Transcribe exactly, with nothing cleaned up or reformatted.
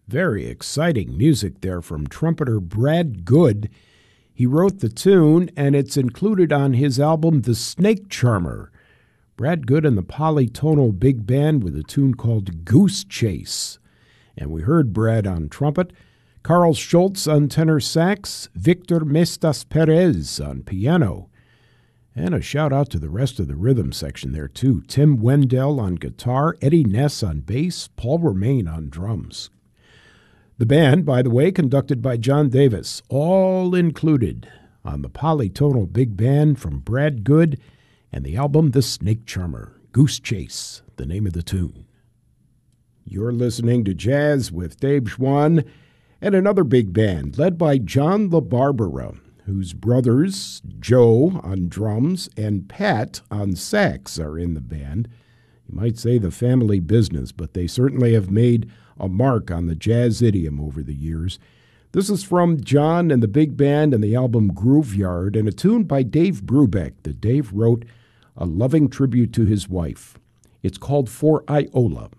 Very exciting music there from trumpeter Brad Good. He wrote the tune, and it's included on his album The Snake Charmer. Brad Good and the Polytonal Big Band with a tune called Goose Chase. And we heard Brad on trumpet, Carl Schultz on tenor sax, Victor Mestas Perez on piano. And a shout out to the rest of the rhythm section there too. Tim Wendell on guitar, Eddie Ness on bass, Paul Romain on drums. The band, by the way, conducted by John Davis, all included on the Polytonal Big Band from Brad Good and the album The Snake Charmer, Goose Chase, the name of the tune. You're listening to Jazz with Dave Schwann and another big band led by John LaBarbera, whose brothers, Joe on drums and Pat on sax, are in the band. You might say the family business, but they certainly have made a mark on the jazz idiom over the years. This is from John and the Big Band and the album Grooveyard, and a tune by Dave Brubeck that Dave wrote a loving tribute to his wife. It's called For Iola.